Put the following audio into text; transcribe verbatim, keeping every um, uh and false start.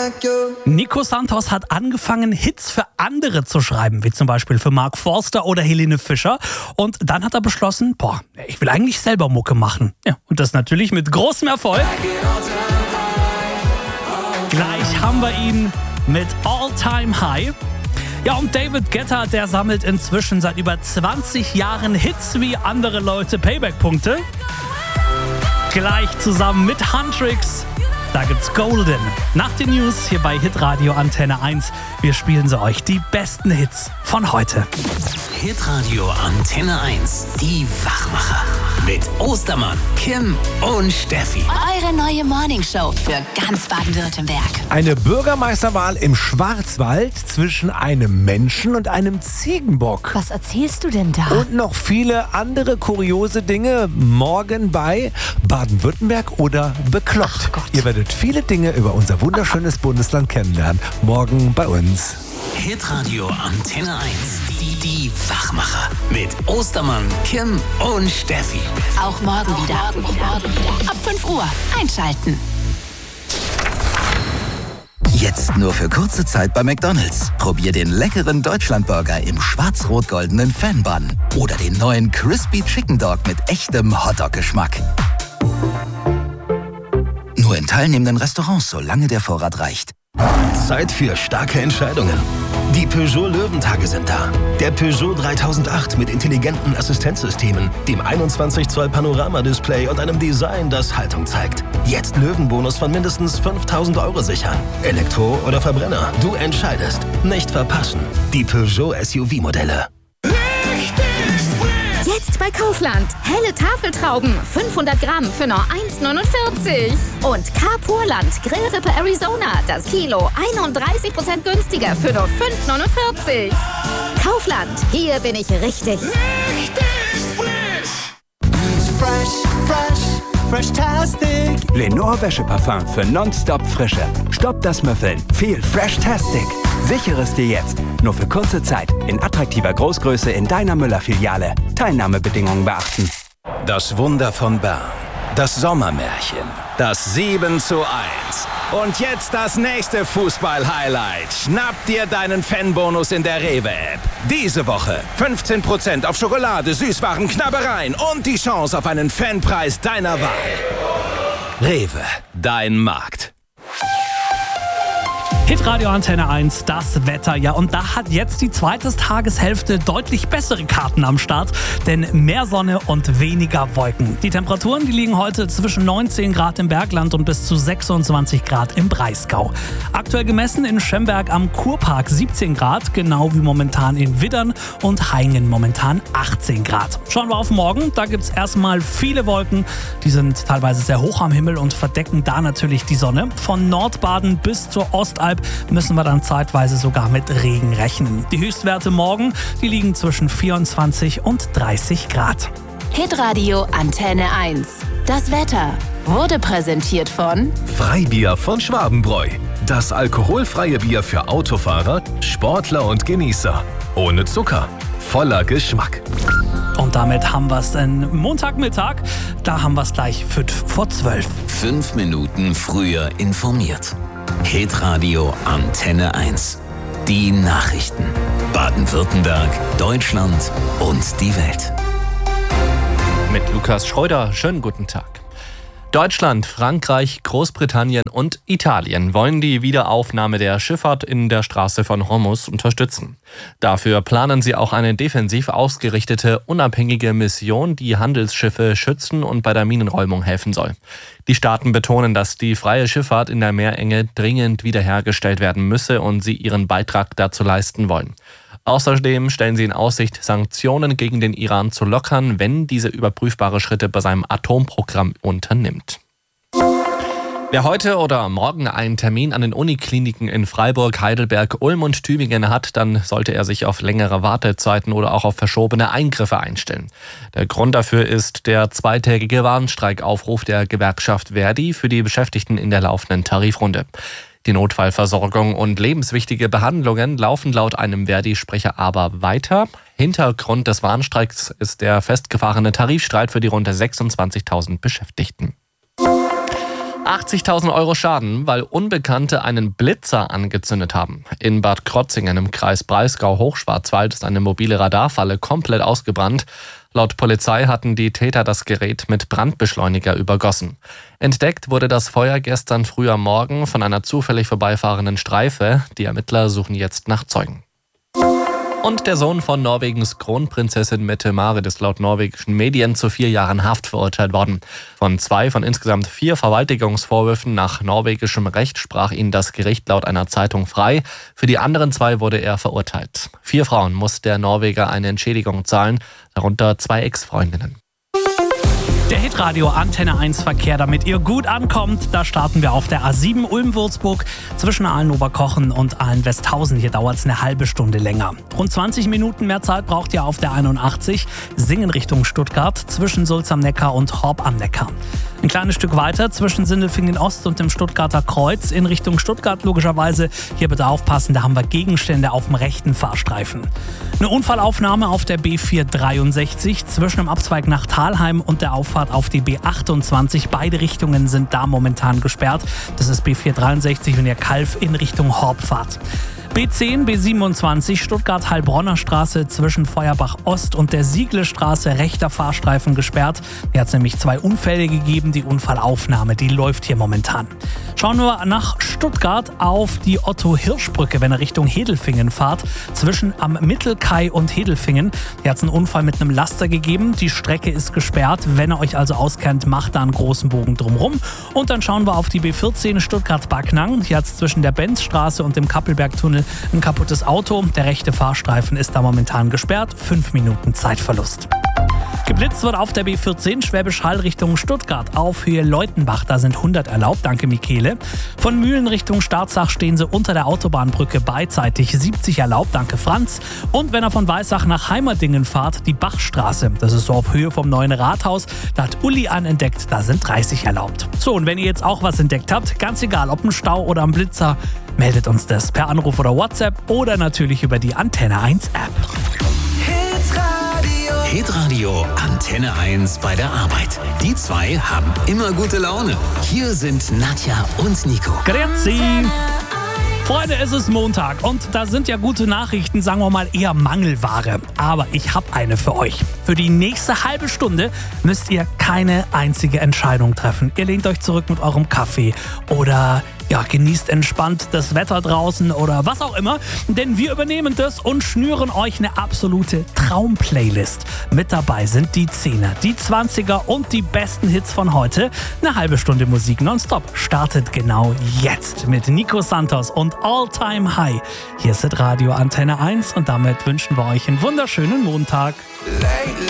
Nico Santos hat angefangen, Hits für andere zu schreiben, wie zum Beispiel für Mark Forster oder Helene Fischer. Und dann hat er beschlossen, boah, ich will eigentlich selber Mucke machen. Ja, und das natürlich mit großem Erfolg. Gleich haben wir ihn mit All Time High. Ja, und David Guetta, der sammelt inzwischen seit über zwanzig Jahren Hits wie andere Leute Payback-Punkte. Gleich zusammen mit Huntrix. Da gibt's Golden. Nach den News hier bei Hitradio Antenne eins. Wir spielen sie euch die besten Hits von heute. Hitradio Antenne eins. Die Wachmacher. Mit Ostermann, Kim und Steffi. Eure neue Morningshow für ganz Baden-Württemberg. Eine Bürgermeisterwahl im Schwarzwald zwischen einem Menschen und einem Ziegenbock. Was erzählst du denn da? Und noch viele andere kuriose Dinge morgen bei Baden-Württemberg oder Bekloppt. Ach Gott. Ihr werdet viele Dinge über unser wunderschönes Bundesland kennenlernen. Morgen bei uns. Hitradio Antenne eins. Die, die Wachmacher. Mit Ostermann, Kim und Steffi. Auch morgen wieder. Ab fünf Uhr einschalten. Jetzt nur für kurze Zeit bei McDonald's. Probier den leckeren Deutschlandburger im schwarz-rot-goldenen Fan-Bun. Oder den neuen Crispy Chicken Dog mit echtem Hotdog-Geschmack. Nur in teilnehmenden Restaurants, solange der Vorrat reicht. Zeit für starke Entscheidungen. Die Peugeot Löwentage sind da. Der Peugeot dreitausendacht mit intelligenten Assistenzsystemen, dem einundzwanzig Zoll Panoramadisplay und einem Design, das Haltung zeigt. Jetzt Löwenbonus von mindestens fünftausend Euro sichern. Elektro oder Verbrenner, du entscheidest. Nicht verpassen. Die Peugeot S U V-Modelle. Jetzt bei Kaufland. Helle Tafeltrauben, fünfhundert Gramm für nur eins neunundvierzig. Und Carpurland Grillrippe Arizona, das Kilo einunddreißig Prozent günstiger für nur fünf neunundvierzig. Kaufland, hier bin ich richtig. Richtig frisch. Fresh, fresh, fresh-tastic. Lenore Wäscheparfum für nonstop Frische. Stopp das Müffeln. Viel Fresh-tastic. Sichere es dir jetzt. Nur für kurze Zeit. In attraktiver Großgröße in deiner Müller-Filiale. Teilnahmebedingungen beachten. Das Wunder von Bern. Das Sommermärchen. Das sieben zu eins. Und jetzt das nächste Fußball-Highlight. Schnapp dir deinen Fanbonus in der Rewe-App. Diese Woche fünfzehn Prozent auf Schokolade, Süßwaren, Knabbereien und die Chance auf einen Fanpreis deiner Wahl. Rewe, dein Markt. Hitradio Antenne eins, das Wetter. Ja, und da hat jetzt die zweite Tageshälfte deutlich bessere Karten am Start, denn mehr Sonne und weniger Wolken. Die Temperaturen, die liegen heute zwischen neunzehn Grad im Bergland und bis zu sechsundzwanzig Grad im Breisgau. Aktuell gemessen in Schemberg am Kurpark siebzehn Grad, genau wie momentan in Widdern und Haingen momentan achtzehn Grad. Schauen wir auf morgen, da gibt's erstmal viele Wolken. Die sind teilweise sehr hoch am Himmel und verdecken da natürlich die Sonne. Von Nordbaden bis zur Ostalb müssen wir dann zeitweise sogar mit Regen rechnen. Die Höchstwerte morgen, die liegen zwischen vierundzwanzig und dreißig Grad. Hitradio Antenne eins. Das Wetter wurde präsentiert von Freibier von Schwabenbräu. Das alkoholfreie Bier für Autofahrer, Sportler und Genießer. Ohne Zucker, voller Geschmack. Und damit haben wir es den Montagmittag. Da haben wir es gleich fünf vor zwölf. Fünf Minuten früher informiert. Hitradio Antenne eins. Die Nachrichten. Baden-Württemberg, Deutschland und die Welt. Mit Lukas Schreuder, schönen guten Tag. Deutschland, Frankreich, Großbritannien und Italien wollen die Wiederaufnahme der Schifffahrt in der Straße von Hormuz unterstützen. Dafür planen sie auch eine defensiv ausgerichtete, unabhängige Mission, die Handelsschiffe schützen und bei der Minenräumung helfen soll. Die Staaten betonen, dass die freie Schifffahrt in der Meerenge dringend wiederhergestellt werden müsse und sie ihren Beitrag dazu leisten wollen. Außerdem stellen sie in Aussicht, Sanktionen gegen den Iran zu lockern, wenn diese überprüfbare Schritte bei seinem Atomprogramm unternimmt. Wer heute oder morgen einen Termin an den Unikliniken in Freiburg, Heidelberg, Ulm und Tübingen hat, dann sollte er sich auf längere Wartezeiten oder auch auf verschobene Eingriffe einstellen. Der Grund dafür ist der zweitägige Warnstreikaufruf der Gewerkschaft Verdi für die Beschäftigten in der laufenden Tarifrunde. Die Notfallversorgung und lebenswichtige Behandlungen laufen laut einem Verdi-Sprecher aber weiter. Hintergrund des Warnstreiks ist der festgefahrene Tarifstreit für die rund sechsundzwanzigtausend Beschäftigten. achtzigtausend Euro Schaden, weil Unbekannte einen Blitzer angezündet haben. In Bad Krotzingen im Kreis Breisgau-Hochschwarzwald ist eine mobile Radarfalle komplett ausgebrannt. Laut Polizei hatten die Täter das Gerät mit Brandbeschleuniger übergossen. Entdeckt wurde das Feuer gestern früh am Morgen von einer zufällig vorbeifahrenden Streife. Die Ermittler suchen jetzt nach Zeugen. Und der Sohn von Norwegens Kronprinzessin Mette-Marit ist laut norwegischen Medien zu vier Jahren Haft verurteilt worden. Von zwei von insgesamt vier Vergewaltigungsvorwürfen nach norwegischem Recht sprach ihn das Gericht laut einer Zeitung frei. Für die anderen zwei wurde er verurteilt. Vier Frauen muss der Norweger eine Entschädigung zahlen, darunter zwei Ex-Freundinnen. Der Hitradio Antenne eins Verkehr, damit ihr gut ankommt. Da starten wir auf der A sieben Ulm-Würzburg zwischen Aalen-Oberkochen und Aalen-Westhausen. Hier dauert es eine halbe Stunde länger. Rund zwanzig Minuten mehr Zeit braucht ihr auf der einundachtzig Singen Richtung Stuttgart zwischen Sulz am Neckar und Horb am Neckar. Ein kleines Stück weiter zwischen Sindelfingen Ost und dem Stuttgarter Kreuz in Richtung Stuttgart logischerweise. Hier bitte aufpassen, da haben wir Gegenstände auf dem rechten Fahrstreifen. Eine Unfallaufnahme auf der B vierhundertdreiundsechzig zwischen dem Abzweig nach Thalheim und der Auffahrt auf die B achtundzwanzig. Beide Richtungen sind da momentan gesperrt. Das ist B vierhundertdreiundsechzig, wenn ihr Kalf in Richtung Horb fahrt. B zehn, B siebenundzwanzig, Stuttgart-Heilbronner Straße zwischen Feuerbach Ost und der Siegle-Straße, rechter Fahrstreifen gesperrt. Hier hat es nämlich zwei Unfälle gegeben. Die Unfallaufnahme, die läuft hier momentan. Schauen wir nach Stuttgart auf die Otto-Hirsch-Brücke, wenn ihr Richtung Hedelfingen fahrt. Zwischen am Mittelkai und Hedelfingen. Hier hat es einen Unfall mit einem Laster gegeben. Die Strecke ist gesperrt. Wenn ihr euch also auskennt, macht da einen großen Bogen drumherum. Und dann schauen wir auf die B vierzehn Stuttgart-Backnang. Hier hat es zwischen der Benzstraße und dem Kappelbergtunnel ein kaputtes Auto. Der rechte Fahrstreifen ist da momentan gesperrt. Fünf Minuten Zeitverlust. Geblitzt wird auf der B vierzehn Schwäbisch Hall Richtung Stuttgart auf Höhe Leutenbach. Da sind hundert erlaubt. Danke, Michele. Von Mühlen Richtung Staatsach stehen sie unter der Autobahnbrücke beidseitig. siebzig erlaubt. Danke, Franz. Und wenn ihr von Weissach nach Heimerdingen fahrt, die Bachstraße. Das ist so auf Höhe vom neuen Rathaus. Da hat Uli einen entdeckt. Da sind dreißig erlaubt. So, und wenn ihr jetzt auch was entdeckt habt, ganz egal, ob ein Stau oder ein Blitzer, meldet uns das per Anruf oder WhatsApp oder natürlich über die Antenne eins App. Hitradio Antenne eins bei der Arbeit. Die zwei haben immer gute Laune. Hier sind Nadja und Nico. Grüezi! Freunde, es ist Montag und da sind ja gute Nachrichten, sagen wir mal eher Mangelware. Aber ich habe eine für euch. Für die nächste halbe Stunde müsst ihr keine einzige Entscheidung treffen. Ihr lehnt euch zurück mit eurem Kaffee oder ja, genießt entspannt das Wetter draußen oder was auch immer. Denn wir übernehmen das und schnüren euch eine absolute Traumplaylist. Mit dabei sind die Zehner, die Zwanziger und die besten Hits von heute. Eine halbe Stunde Musik nonstop startet genau jetzt mit Nico Santos und All Time High. Hier ist Radio Antenne eins und damit wünschen wir euch einen wunderschönen Montag.